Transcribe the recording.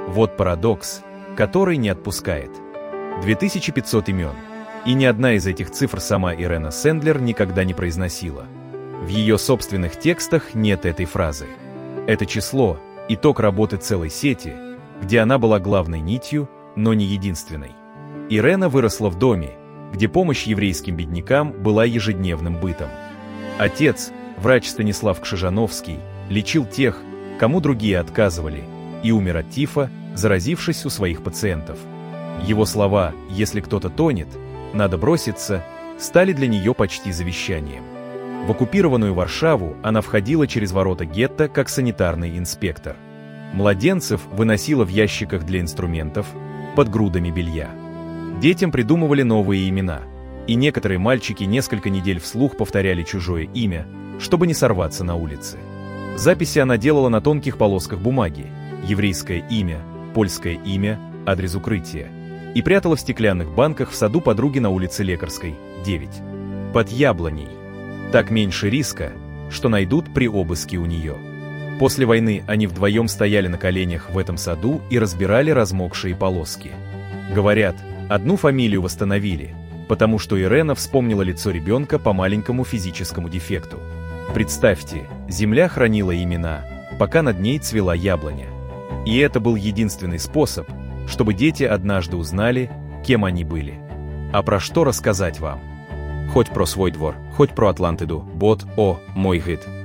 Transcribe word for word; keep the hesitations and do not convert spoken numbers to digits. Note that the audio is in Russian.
Вот парадокс, который не отпускает. две тысячи пятьсот имен. И ни одна из этих цифр сама Ирена Сэндлер никогда не произносила. В ее собственных текстах нет этой фразы. Это число – итог работы целой сети, где она была главной нитью, но не единственной. Ирена выросла в доме, где помощь еврейским беднякам была ежедневным бытом. Отец, врач Станислав Кшижановский, лечил тех, кому другие отказывали, и умер от тифа, заразившись у своих пациентов. Его слова «если кто-то тонет, надо броситься» стали для нее почти завещанием. В оккупированную Варшаву она входила через ворота гетто как санитарный инспектор. Младенцев выносила в ящиках для инструментов под грудами белья. Детям придумывали новые имена, и некоторые мальчики несколько недель вслух повторяли чужое имя, чтобы не сорваться на улице. Записи она делала на тонких полосках бумаги, еврейское имя, польское имя, адрес укрытия, и прятала в стеклянных банках в саду подруги на улице Лекарской, девять. Под яблоней. Так меньше риска, что найдут при обыске у нее. После войны они вдвоем стояли на коленях в этом саду и разбирали размокшие полоски. Говорят, одну фамилию восстановили, потому что Ирена вспомнила лицо ребенка по маленькому физическому дефекту. Представьте, земля хранила имена, пока над ней цвела яблоня. И это был единственный способ, чтобы дети однажды узнали, кем они были. А про что рассказать вам? Хоть про свой двор, хоть про Атлантиду, бот, о, мой гид.